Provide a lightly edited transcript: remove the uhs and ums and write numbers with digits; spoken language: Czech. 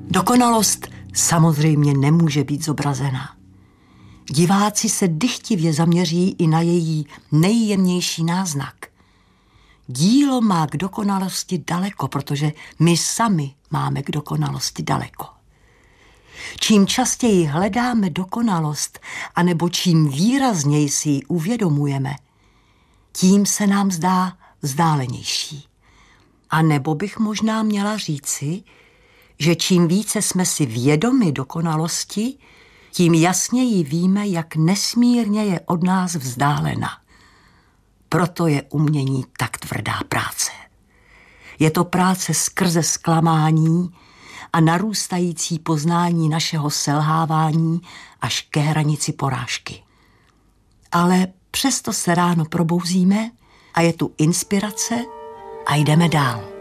Dokonalost samozřejmě nemůže být zobrazena. Diváci se dychtivě zaměří i na její nejjemnější náznak. Dílo má k dokonalosti daleko, protože my sami máme k dokonalosti daleko. Čím častěji hledáme dokonalost, anebo čím výrazněji si ji uvědomujeme, tím se nám zdá vzdálenější. A nebo bych možná měla říci, že čím více jsme si vědomi dokonalosti, tím jasněji víme, jak nesmírně je od nás vzdálena. Proto je umění tak tvrdá práce. Je to práce skrze zklamání a narůstající poznání našeho selhávání až ke hranici porážky. Ale přesto se ráno probouzíme a je tu inspirace a jdeme dál.